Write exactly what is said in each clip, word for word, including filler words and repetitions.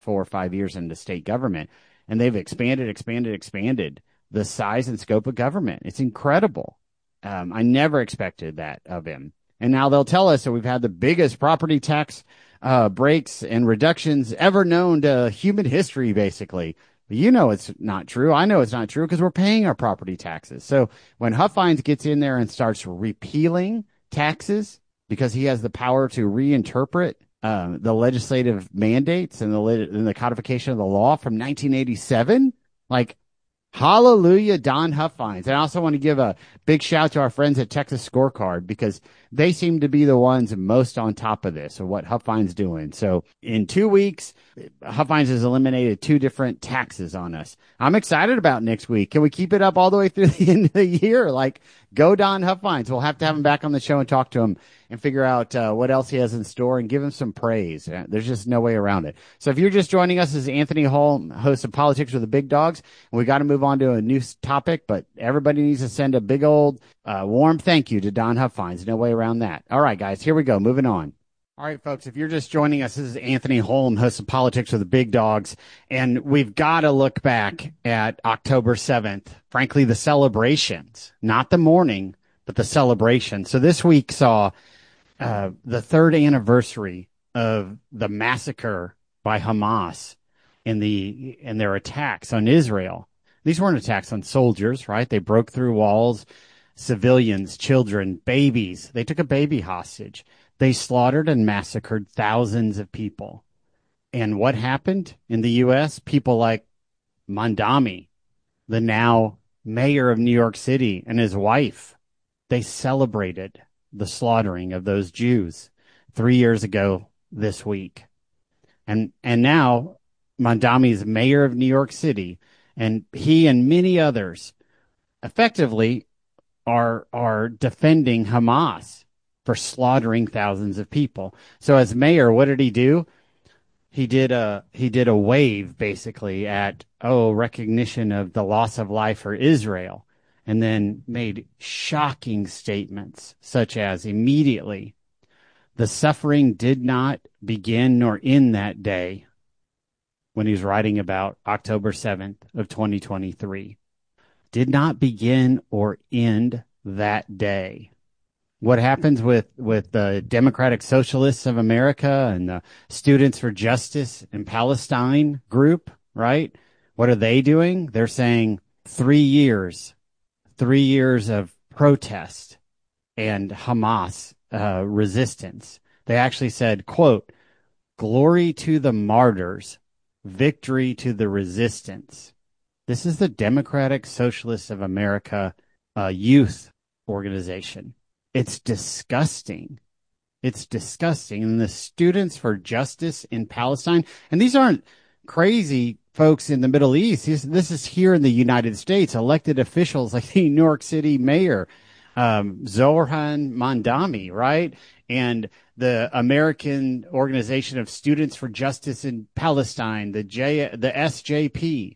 four or five years into state government, and they've expanded, expanded, expanded the size and scope of government. It's incredible. Um, I never expected that of him. And now they'll tell us that we've had the biggest property tax uh, breaks and reductions ever known to human history, basically. But you know it's not true. I know it's not true because we're paying our property taxes. So when Huffines gets in there and starts repealing taxes because he has the power to reinterpret um, the legislative mandates and the, and the codification of the law from nineteen eighty-seven, like, hallelujah, Don Huffines. And I also want to give a big shout out to our friends at Texas Scorecard because they seem to be the ones most on top of this, of what Huffines doing. So in two weeks, Huffines has eliminated two different taxes on us. I'm excited about next week. Can we keep it up all the way through the end of the year? Like, go Don Huffines. We'll have to have him back on the show and talk to him and figure out uh, what else he has in store and give him some praise. Uh, There's just no way around it. So if you're just joining us, this is Anthony Hall, host of Politics with the Big Dogs. And we got to move on to a new topic, but everybody needs to send a big old uh, warm thank you to Don Huffines. No way around that. All right, guys, here we go. Moving on. All right, folks, if you're just joining us, this is Anthony Holm, host of Politics with the Big Dogs, and we've got to look back at October seventh. Frankly, the celebrations, not the mourning, but the celebration. So this week saw uh, the third anniversary of the massacre by Hamas in the in their attacks on Israel. These weren't attacks on soldiers, right? They broke through walls, civilians, children, babies. They took a baby hostage. They slaughtered and massacred thousands of people. And what happened in the U S? People like Mondami, the now mayor of New York City, and his wife, they celebrated the slaughtering of those Jews three years ago this week. And and now Mondami is mayor of New York City, and he and many others effectively are are defending Hamas for slaughtering thousands of people. So as mayor, what did he do? He did a he did a wave basically at oh recognition of the loss of life for Israel, and then made shocking statements such as immediately the suffering did not begin nor end that day, when he was writing about October seventh of twenty twenty-three. Did not begin or end that day. What happens with, with the Democratic Socialists of America and the Students for Justice in Palestine group, right? What are they doing? They're saying three years, three years of protest and Hamas uh, resistance. They actually said, quote, glory to the martyrs, victory to the resistance. This is the Democratic Socialists of America uh, youth organization. It's disgusting. It's disgusting. And the Students for Justice in Palestine, and these aren't crazy folks in the Middle East. This, this is here in the United States, elected officials like the New York City mayor, um, Zohran Mondami, right? And the American Organization of Students for Justice in Palestine, the J, the S J P,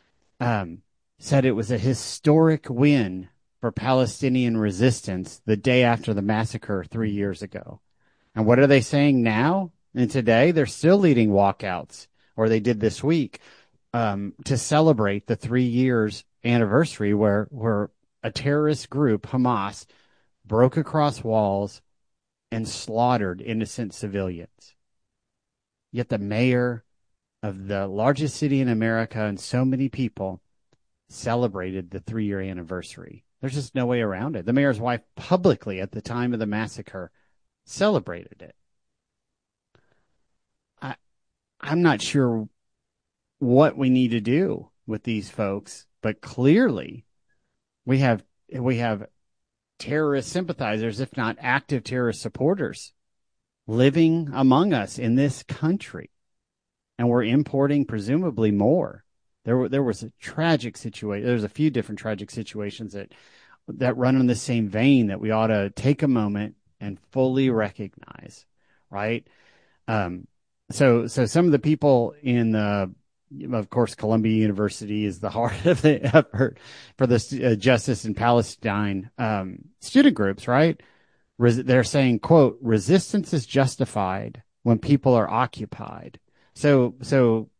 um, said it was a historic win for Palestinian resistance the day after the massacre three years ago. And what are they saying now and today? They're still leading walkouts, or they did this week, um, to celebrate the three years anniversary where, where a terrorist group, Hamas, broke across walls and slaughtered innocent civilians. Yet the mayor of the largest city in America and so many people celebrated the three-year anniversary. There's just no way around it. The mayor's wife publicly at the time of the massacre celebrated it. I, I'm not sure what we need to do with these folks, but clearly we have we have terrorist sympathizers, if not active terrorist supporters, living among us in this country, and we're importing presumably more. There, there was a tragic situation. There's a few different tragic situations that that run in the same vein that we ought to take a moment and fully recognize, right? Um, so, so some of the people in the, of course, Columbia University is the heart of the effort for the uh, Justice in Palestine um, student groups, right? Res- they're saying, quote, resistance is justified when people are occupied. So, so